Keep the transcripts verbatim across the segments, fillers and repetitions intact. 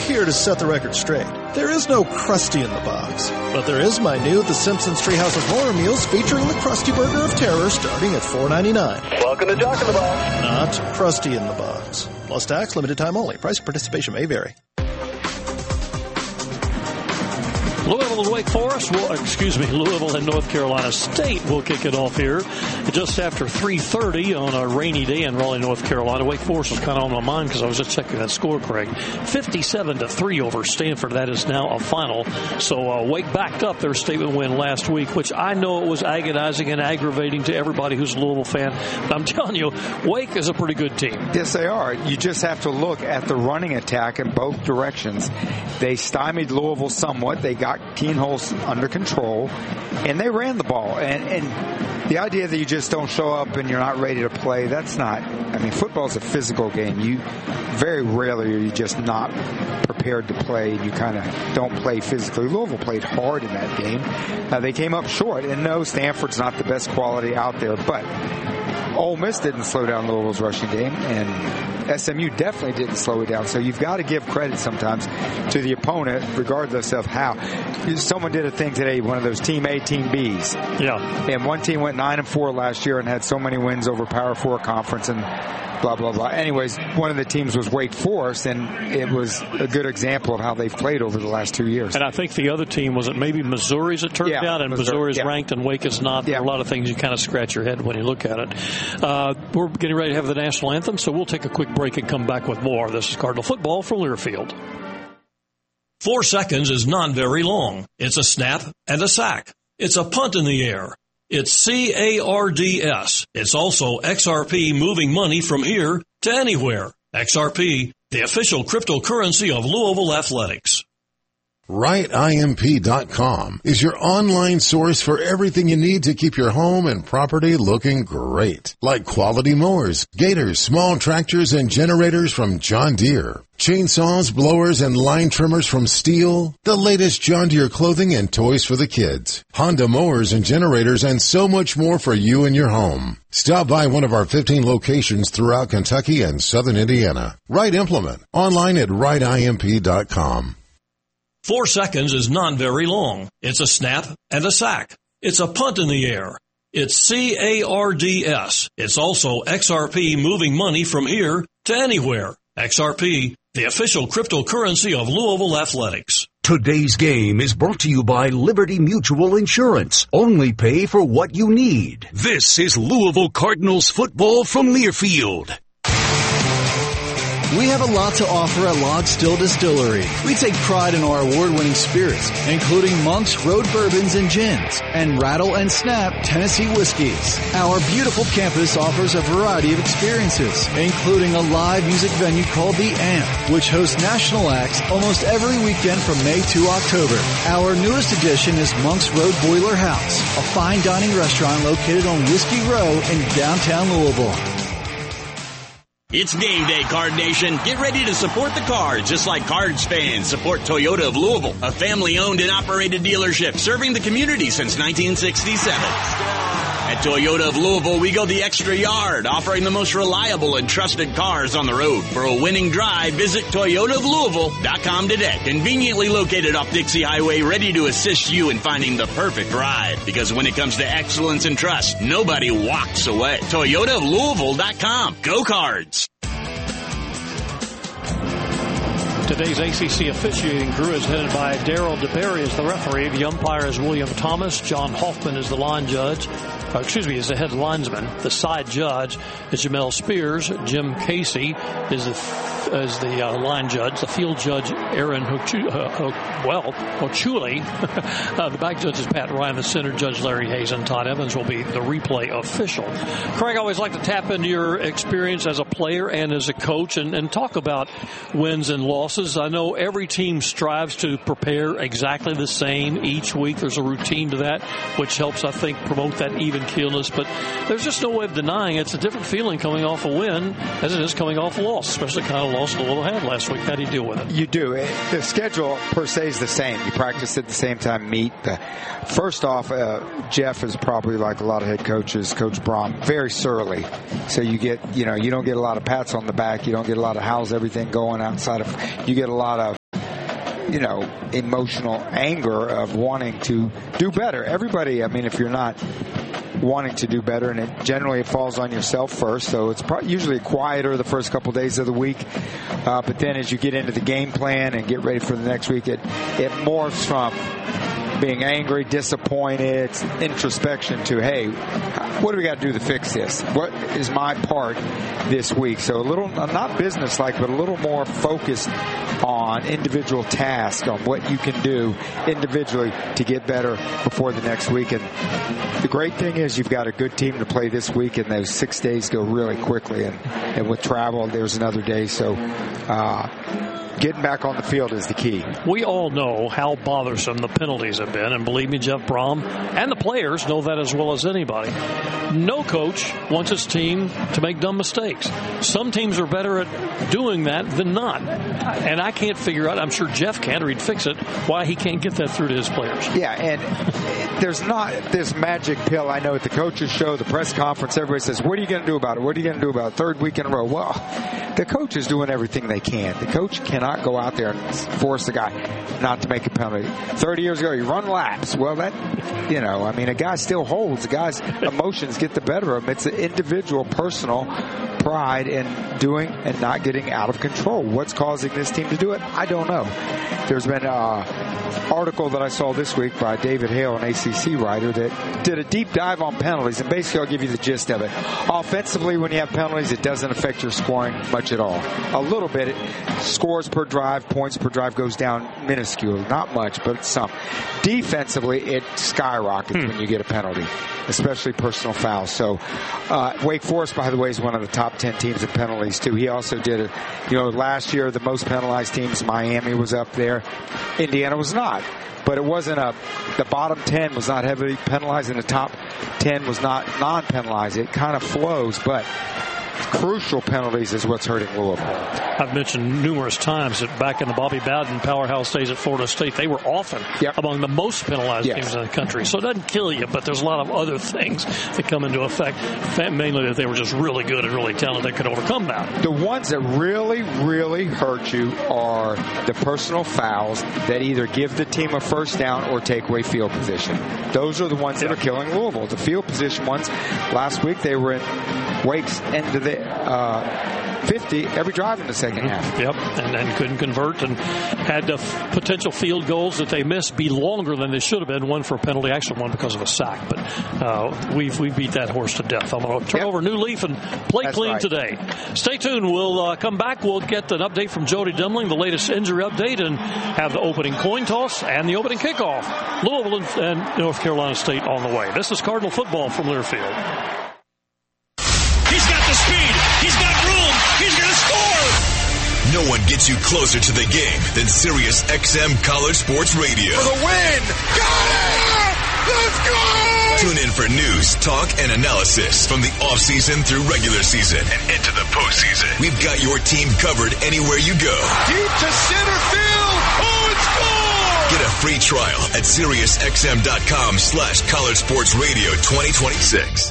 here to set the record straight. There is no Krusty in the box, but there is my new The Simpsons Treehouse of Horror meals featuring the Krusty Burger of Terror starting at four ninety-nine. Welcome to Jock in the Box. Not Krusty in the box. Plus tax, limited time only. Price and participation may vary. Louisville and Wake Forest, will, excuse me, Louisville and North Carolina State will kick it off here just after three thirty on a rainy day in Raleigh, North Carolina. Wake Forest was kind of on my mind because I was just checking that score, Craig. fifty-seven to three over Stanford. That is now a final. So uh, Wake backed up their statement win last week, which I know it was agonizing and aggravating to everybody who's a Louisville fan. But I'm telling you, Wake is a pretty good team. Yes, they are. You just have to look at the running attack in both directions. They stymied Louisville somewhat. They got Keene Holtz under control, and they ran the ball. And, and the idea that you just don't show up and you're not ready to play, that's not, I mean, football is a physical game. You very rarely are you just not prepared to play, and you kind of don't play physically. Louisville played hard in that game. Uh, they came up short, and no, Stanford's not the best quality out there, but Ole Miss didn't slow down Louisville's rushing game, and S M U definitely didn't slow it down. So you've got to give credit sometimes to the opponent, regardless of how. Someone did a thing today, one of those Team A, Team Bs. Yeah. And one team went nine and four last year and had so many wins over Power Four conference and blah, blah, blah. Anyways, one of the teams was Wake Forest, and it was a good example of how they've played over the last two years. And I think the other team, was it maybe Missouri, as it turned yeah, out, and Missouri, Missouri is yeah. ranked and Wake is not. Yeah. There are a lot of things you kind of scratch your head when you look at it. Uh, we're getting ready to have the national anthem, so we'll take a quick break and come back with more. This is Cardinal Football from Learfield. Four seconds is not very long. It's a snap and a sack. It's a punt in the air. It's C A R D S. It's also X R P, moving money from here to anywhere. X R P, the official cryptocurrency of Louisville Athletics. right I M P dot com is your online source for everything you need to keep your home and property looking great. Like quality mowers, gators, small tractors, and generators from John Deere. Chainsaws, blowers, and line trimmers from Steel. The latest John Deere clothing and toys for the kids. Honda mowers and generators, and so much more for you and your home. Stop by one of our fifteen locations throughout Kentucky and southern Indiana. Right Implement. Online at right I M P dot com. Four seconds is not very long. It's a snap and a sack. It's a punt in the air. It's C A R D S. It's also X R P, moving money from here to anywhere. X R P, the official cryptocurrency of Louisville Athletics. Today's game is brought to you by Liberty Mutual Insurance. Only pay for what you need. This is Louisville Cardinals football from Learfield. We have a lot to offer at Log Still Distillery. We take pride in our award-winning spirits, including Monk's Road Bourbons and Gins, and Rattle and Snap Tennessee Whiskies. Our beautiful campus offers a variety of experiences, including a live music venue called The Amp, which hosts national acts almost every weekend from May to October. Our newest addition is Monk's Road Boiler House, a fine dining restaurant located on Whiskey Row in downtown Louisville. It's game day, Card Nation. Get ready to support the Cards, just like Cards fans support Toyota of Louisville, a family-owned and operated dealership serving the community since nineteen sixty-seven. At Toyota of Louisville, we go the extra yard, offering the most reliable and trusted cars on the road. For a winning drive, visit Toyota of Louisville dot com today. Conveniently located off Dixie Highway, ready to assist you in finding the perfect ride. Because when it comes to excellence and trust, nobody walks away. Toyota of Louisville dot com. Go Cards! Today's A C C officiating crew is headed by Daryl DeBerry as the referee. The umpire is William Thomas. John Hoffman is the line judge. Uh, excuse me, is the head linesman. The side judge is Jamel Spears. Jim Casey is the is the uh, line judge. The field judge, Aaron Hochu, uh, uh, well, Hochuli. uh, the back judge is Pat Ryan. The center judge, Larry Hayes, and Todd Evans will be the replay official. Craig, I always like to tap into your experience as a player and as a coach and, and talk about wins and losses. I know every team strives to prepare exactly the same each week. There's a routine to that, which helps, I think, promote that even keelness. But there's just no way of denying it's a different feeling coming off a win as it is coming off a loss, especially the kind of loss Louisville had last week. How do you deal with it? You do. The schedule per se is the same. You practice at the same time, meet. The, first off, uh, Jeff is probably like a lot of head coaches, Coach Brom, very surly. So you get, you know, you don't get a lot of pats on the back. You don't get a lot of how's everything going outside of, you get a lot of you know, emotional anger of wanting to do better. Everybody, I mean, if you're not wanting to do better, and it generally it falls on yourself first, so it's probably usually quieter the first couple days of the week, uh, but then as you get into the game plan and get ready for the next week, it, it morphs from being angry, disappointed, introspection to, hey, what do we got to do to fix this? What is my part this week? So a little, not business-like, but a little more focused on individual tasks, on what you can do individually to get better before the next week. And the great thing is you've got a good team to play this week, and those six days go really quickly. And, and with travel, there's another day. So, uh, getting back on the field is the key. We all know how bothersome the penalties have been, and believe me, Jeff Brom and the players know that as well as anybody. No coach wants his team to make dumb mistakes. Some teams are better at doing that than not. And I can't figure out, I'm sure Jeff can, or he'd fix it, why he can't get that through to his players. Yeah, and there's not this magic pill. I know at the coaches show, the press conference, everybody says, what are you going to do about it? What are you going to do about it? Third week in a row. Well, the coach is doing everything they can. The coach cannot not go out there and force the guy not to make a penalty. thirty years ago, you run laps. Well, that, you know, I mean, a guy still holds. A guy's emotions get the better of him. It's an individual, personal pride in doing and not getting out of control. What's causing this team to do it? I don't know. There's been an article that I saw this week by David Hale, an A C C writer, that did a deep dive on penalties, and basically I'll give you the gist of it. Offensively, when you have penalties, it doesn't affect your scoring much at all. A little bit. It, scores per drive, points per drive goes down minuscule. Not much, but some. Defensively, it skyrockets hmm. when you get a penalty, especially personal fouls. So uh, Wake Forest, by the way, is one of the top ten teams in penalties, too. He also did it. You know, last year, the most penalized teams, Miami was up there. Indiana was not. But it wasn't a, the bottom ten was not heavily penalized, and the top ten was not non-penalized. It kind of flows, but crucial penalties is what's hurting Louisville. I've mentioned numerous times that back in the Bobby Bowden powerhouse days at Florida State, they were often yep. among the most penalized yes. teams in the country. So it doesn't kill you, but there's a lot of other things that come into effect, mainly that they were just really good and really talented that could overcome that. The ones that really, really hurt you are the personal fouls that either give the team a first down or take away field position. Those are the ones that are killing Louisville. The field position ones, last week they were in Wake's end of the uh, fifty every drive in the second half. Yep, and then couldn't convert and had the f- potential field goals that they missed be longer than they should have been. One for a penalty, actually one because of a sack. But uh, we've we beat that horse to death. I'm going to turn yep. over a new leaf and play That's clean right. today. Stay tuned. We'll uh, come back. We'll get an update from Jody Demling, the latest injury update, and have the opening coin toss and the opening kickoff. Louisville and, and North Carolina State on the way. This is Cardinal football from Learfield. He's got room. He's going to score. No one gets you closer to the game than Sirius X M College Sports Radio. For the win. Got it! Let's go! Tune in for news, talk, and analysis from the offseason through regular season and into the postseason. We've got your team covered anywhere you go. Deep to center field. Oh, it's scored! Get a free trial at SiriusXM.com slash College Sports Radio twenty twenty-six.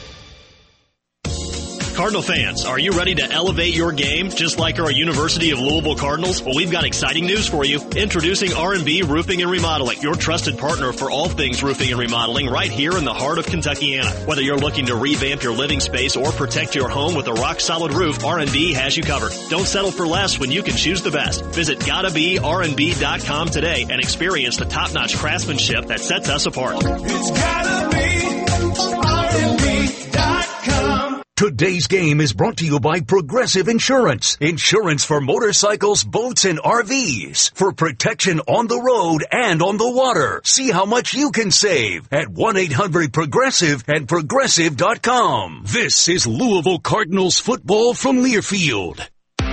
Cardinal fans, are you ready to elevate your game just like our University of Louisville Cardinals? Well, we've got exciting news for you. Introducing R and B Roofing and Remodeling, your trusted partner for all things roofing and remodeling right here in the heart of Kentuckiana. Whether you're looking to revamp your living space or protect your home with a rock-solid roof, R and B has you covered. Don't settle for less when you can choose the best. Visit gotta be R and B dot com today and experience the top-notch craftsmanship that sets us apart. It's gotta be R and B dot com. Today's game is brought to you by Progressive Insurance. Insurance for motorcycles, boats, and R Vs. For protection on the road and on the water. See how much you can save at one eight hundred progressive and progressive dot com. This is Louisville Cardinals football from Learfield.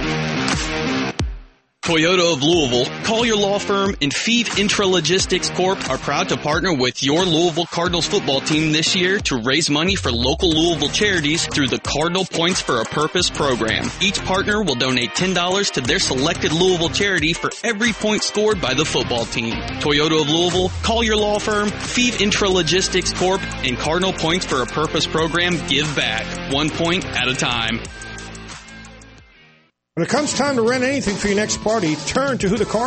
Toyota of Louisville, Collier Law Firm, and Feeve Intralogistics Corp are proud to partner with your Louisville Cardinals football team this year to raise money for local Louisville charities through the Cardinal Points for a Purpose program. Each partner will donate ten dollars to their selected Louisville charity for every point scored by the football team. Toyota of Louisville, Collier Law Firm, Feeve Intralogistics Corp, and Cardinal Points for a Purpose program give back, one point at a time. When it comes time to rent anything for your next party, turn to who the car